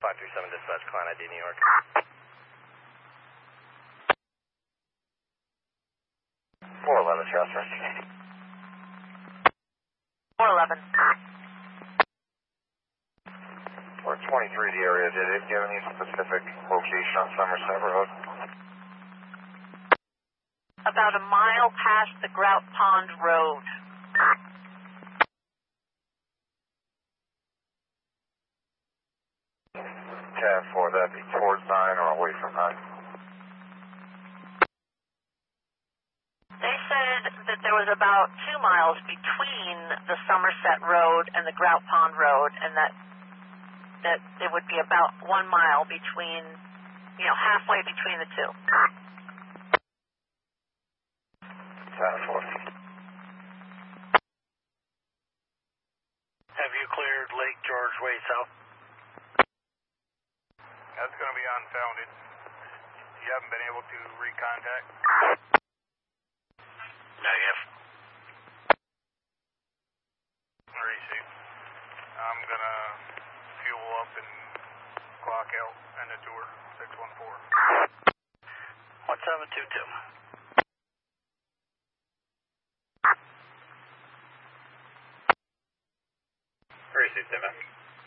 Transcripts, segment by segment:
537 dispatch, Client ID, New York. 411, Charles, investigating. 411. We're 23 the area. Did it give any specific location on Somerset Road? About a mile past the Grout Pond Road. 10-4, that'd be towards 9 or away from 9? They said that there was about 2 miles between the Somerset Road and the Grout Pond Road, and that it would be about 1 mile between, halfway between the two. 10-4. Have you cleared Lake George Way South? That's going to be unfounded. You haven't been able to recontact? Negative. Receive. I'm going to fuel up and clock out and the tour, 614. 1722. Receive, Tim.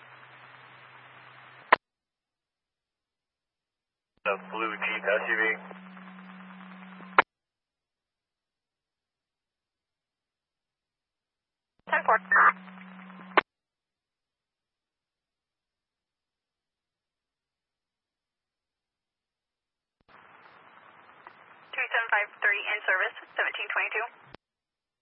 The blue Jeep SUV. 10-4.